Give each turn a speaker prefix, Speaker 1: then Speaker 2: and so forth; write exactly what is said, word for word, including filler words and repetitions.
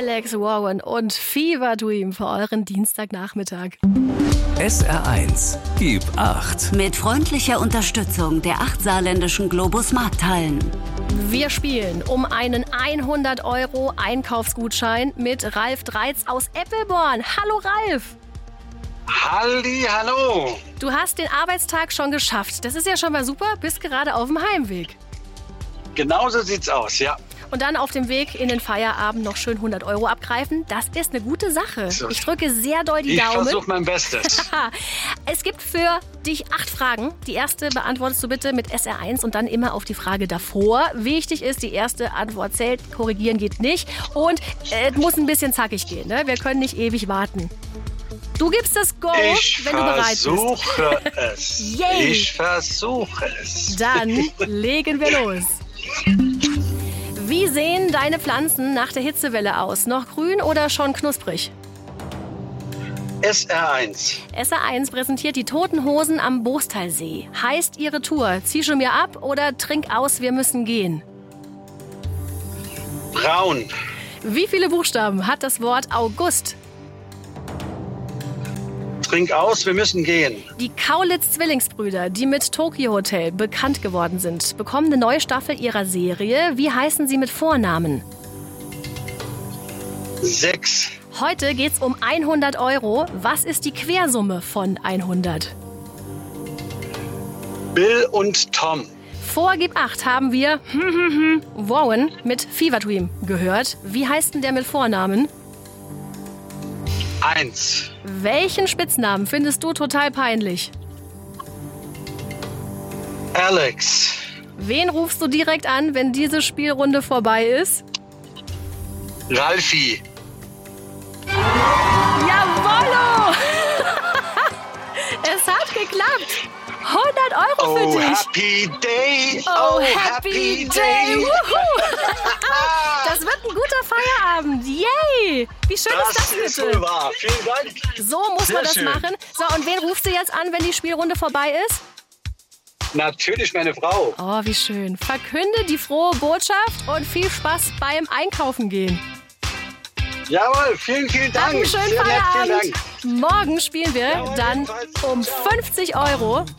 Speaker 1: Alex Warren und Fever Dream für euren Dienstagnachmittag.
Speaker 2: S R eins, gib acht.
Speaker 3: Mit freundlicher Unterstützung der acht saarländischen Globus Markthallen.
Speaker 1: Wir spielen um einen hundert Euro Einkaufsgutschein mit Ralf Dreitz aus Eppelborn. Hallo Ralf!
Speaker 4: Halli, hallo!
Speaker 1: Du hast den Arbeitstag schon geschafft. Das ist ja schon mal super, bist gerade auf dem Heimweg.
Speaker 4: Genauso sieht's aus, ja.
Speaker 1: Und dann auf dem Weg in den Feierabend noch schön hundert Euro abgreifen. Das ist eine gute Sache.
Speaker 4: So.
Speaker 1: Ich drücke sehr doll die
Speaker 4: Ich
Speaker 1: Daumen.
Speaker 4: Ich versuche mein Bestes.
Speaker 1: Es gibt für dich acht Fragen. Die erste beantwortest du bitte mit S R eins und dann immer auf die Frage davor. Wichtig ist, die erste Antwort zählt. Korrigieren geht nicht. Und es äh, muss ein bisschen zackig gehen. Ne? Wir können nicht ewig warten. Du gibst das Go,
Speaker 4: ich
Speaker 1: wenn du bereit bist.
Speaker 4: Ich versuche es.
Speaker 1: Yay.
Speaker 4: Ich versuche es.
Speaker 1: Dann legen wir los. Wie sehen deine Pflanzen nach der Hitzewelle aus? Noch grün oder schon knusprig?
Speaker 4: S R eins.
Speaker 1: S R eins präsentiert die Toten Hosen am Boostalsee. Heißt ihre Tour, zieh schon mir ab oder trink aus, wir müssen gehen?
Speaker 4: Braun.
Speaker 1: Wie viele Buchstaben hat das Wort August?
Speaker 4: Trink aus, wir müssen gehen.
Speaker 1: Die Kaulitz-Zwillingsbrüder, die mit Tokyo Hotel bekannt geworden sind, bekommen eine neue Staffel ihrer Serie. Wie heißen sie mit Vornamen?
Speaker 4: Sechs.
Speaker 1: Heute geht's um hundert Euro. Was ist die Quersumme von hundert?
Speaker 4: Bill und Tom.
Speaker 1: Vor Gib acht haben wir Warren mit Fever Dream gehört. Wie heißt denn der mit Vornamen?
Speaker 4: Eins.
Speaker 1: Welchen Spitznamen findest du total peinlich?
Speaker 4: Alex.
Speaker 1: Wen rufst du direkt an, wenn diese Spielrunde vorbei ist?
Speaker 4: Ralfi.
Speaker 1: Jawollo! Es hat geklappt. hundert Euro für
Speaker 4: Oh,
Speaker 1: dich.
Speaker 4: happy day.
Speaker 1: Oh, happy day. Wuhu. Das wird ein guter Feierabend. Yay! Wie schön
Speaker 4: Das
Speaker 1: ist das
Speaker 4: ist
Speaker 1: bitte?
Speaker 4: wohl wahr. Vielen Dank.
Speaker 1: So muss
Speaker 4: Sehr
Speaker 1: man das
Speaker 4: schön.
Speaker 1: machen. So, und wen rufst du jetzt an, wenn die Spielrunde vorbei ist?
Speaker 4: Natürlich meine Frau.
Speaker 1: Oh, wie schön. Verkünde die frohe Botschaft und viel Spaß beim Einkaufen gehen.
Speaker 4: Jawohl, vielen, vielen Dank.
Speaker 1: Hab einen schönen
Speaker 4: Sehr nett, vielen
Speaker 1: Feierabend.
Speaker 4: Dank.
Speaker 1: Morgen spielen wir
Speaker 4: Jawohl,
Speaker 1: dann
Speaker 4: jedenfalls.
Speaker 1: um
Speaker 4: Ciao.
Speaker 1: fünfzig Euro